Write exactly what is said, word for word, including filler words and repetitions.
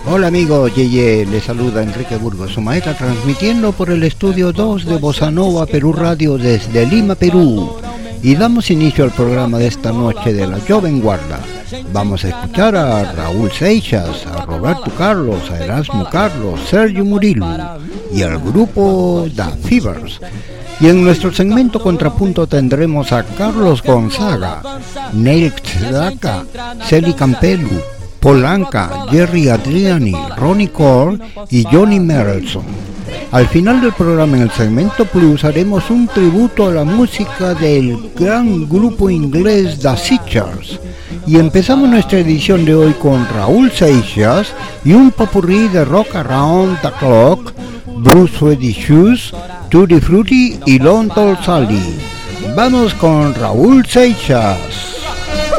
Hola amigos, Yeye, les saluda Enrique Burgos, su maestra, transmitiendo por el estudio dos de Bossa Nova Perú Radio desde Lima, Perú. Y damos inicio al programa de esta noche de la Joven Guarda. Vamos a escuchar a Raúl Seixas, a Roberto Carlos, a Erasmo Carlos, Sergio Murillo y al grupo The Fevers. Y en nuestro segmento Contrapunto tendremos a Carlos Gonzaga, Neil Tzedaka, Celi Campelu, Polanca, Jerry Adriani, Ronnie Core y Johnny Merelson. Al final del programa, en el segmento Plus, haremos un tributo a la música del gran grupo inglés The Searchers. Y empezamos nuestra edición de hoy con Raúl Seixas y un popurrí de Rock Around the Clock, Blue Sweaty Shoes, Tutti Frutti y Long Tall Sally. Vamos con Raúl Seixas.